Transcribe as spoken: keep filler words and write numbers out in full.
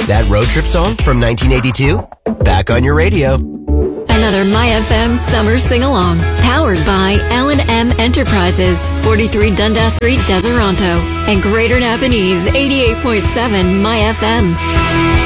That road trip song from nineteen eighty-two? Back on your radio. Another My F M summer sing-along, powered by L and M Enterprises, forty-three Dundas Street, Deseronto, and Greater Napanese, eighty-eight point seven My F M.